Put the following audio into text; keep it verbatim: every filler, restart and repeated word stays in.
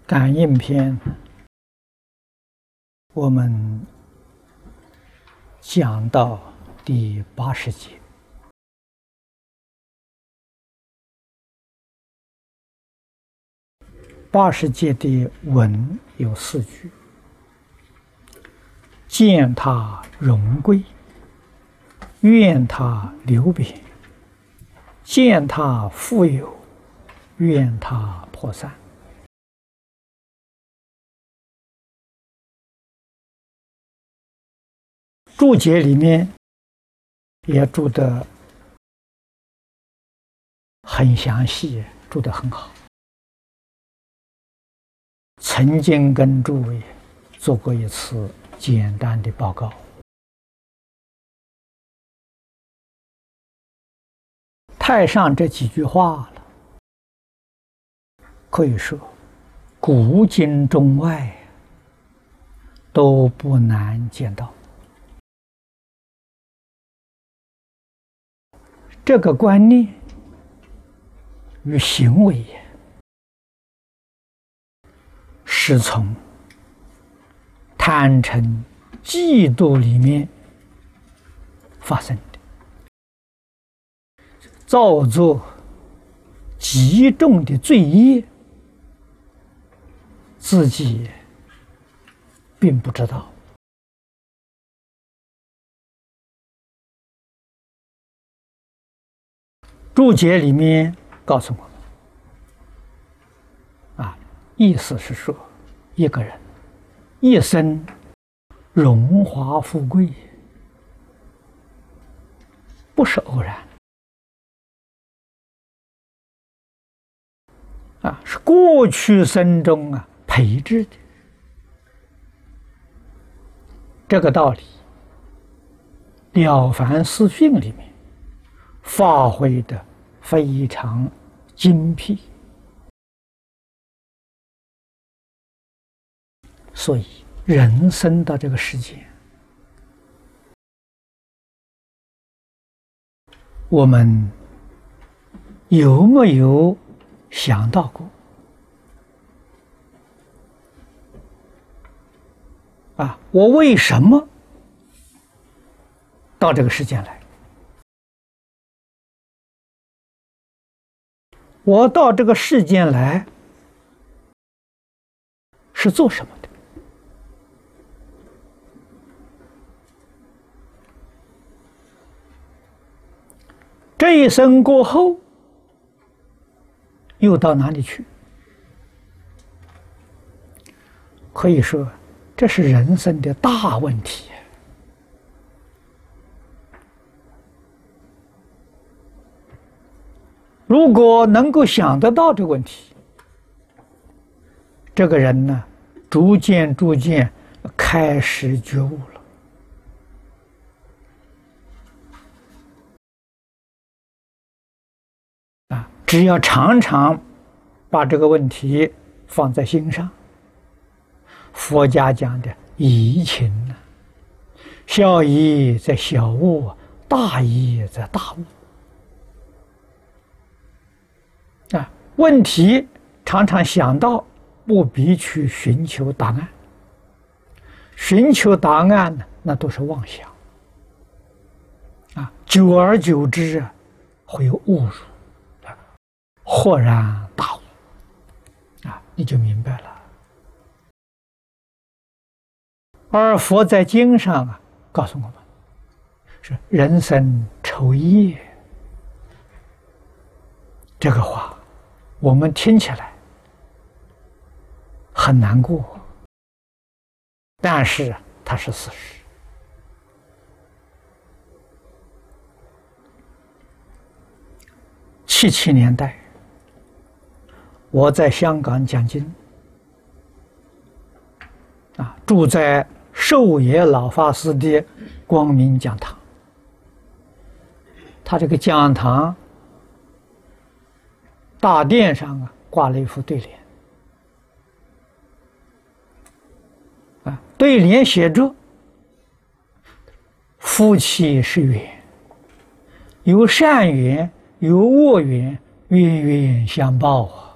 感应篇，我们讲到第八十节。八十节的文有四句：见他荣贵，愿他流贬；见他富有，愿他破散。注解里面也注得很详细，注得很好。曾经跟诸位做过一次简单的报告。太上这几句话了，可以说古今中外都不难见到。这个观念与行为是从贪嗔嫉妒里面发生的，造作极重的罪业，自己并不知道。注解里面告诉我们，啊，意思是说，一个人一生荣华富贵，不是偶然，啊，是过去生中啊培植的。这个道理，《了凡四训》里面发挥的非常精辟，所以人生到这个世界，我们有没有想到过啊？我为什么到这个世界来？我到这个世间来是做什么的？这一生过后又到哪里去？可以说这是人生的大问题。如果能够想得到这个问题，这个人呢，逐渐逐渐开始觉悟了。啊，只要常常把这个问题放在心上，佛家讲的怡情呢，小疑在小悟，大疑在大悟。啊，问题常常想到，不必去寻求答案。寻求答案呢，那都是妄想。啊，久而久之啊，会有误入，啊，豁然大悟，啊，你就明白了。而佛在经上啊，告诉我们，是人生愁业。这个话我们听起来很难过，但是它是事实。七七年代，我在香港讲经，啊，住在寿野老法师的光明讲堂。他这个讲堂大殿上啊挂了一副对联，啊，对联写着：夫妻是缘，有善缘，有恶缘，冤冤相报啊。